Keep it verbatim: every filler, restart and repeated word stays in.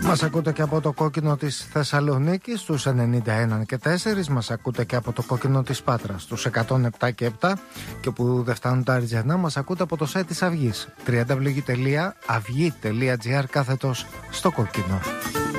Μας ακούτε και από το κόκκινο της Θεσσαλονίκης στους ενενήντα ένα και τέσσερα. Μας ακούτε και από το κόκκινο της Πάτρας στους εκατόν επτά και επτά. Και όπου δεν φτάνουν τα αριζανά, μας ακούτε από το site της Αυγής double-u double-u double-u τελεία αυγή τελεία τζι άρ κάθετος στο κόκκινο.